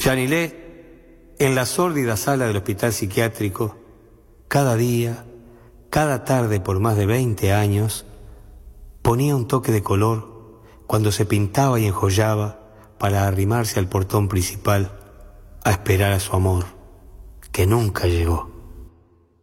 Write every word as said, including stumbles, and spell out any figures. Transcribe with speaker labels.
Speaker 1: Yanilé, en la sórdida sala del hospital psiquiátrico, cada día, cada tarde por más de veinte años, ponía un toque de color cuando se pintaba y enjollaba para arrimarse al portón principal a esperar a su amor, que nunca llegó.